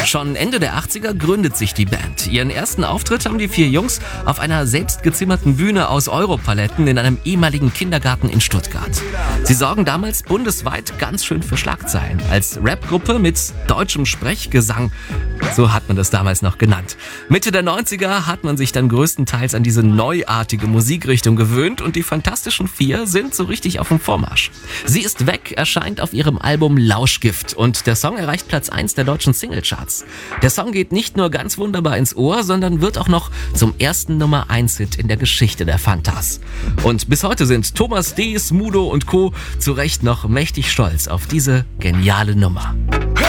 Schon Ende der 80er gründet sich die Band. Ihren ersten Auftritt haben die 4 Jungs auf einer selbstgezimmerten Bühne aus Europaletten in einem ehemaligen Kindergarten in Stuttgart. Sie sorgen damals bundesweit ganz schön für Schlagzeilen. Als Rapgruppe mit deutschem Sprechgesang, so hat man das damals noch genannt. Mitte der 90er hat man sich dann größtenteils an diese neuartige Musikrichtung gewöhnt und die Fantastischen 4 sind so richtig auf dem Vormarsch. Sie ist weg erscheint auf ihrem Album Lauschgift und der Song erreicht Platz 1 der deutschen Singlecharts. Der Song geht nicht nur ganz wunderbar ins Ohr, sondern wird auch noch zum ersten Nummer-1-Hit in der Geschichte der Fantas. Und bis heute sind Thomas D., Smudo und Co. zu Recht noch mächtig stolz auf diese geniale Nummer.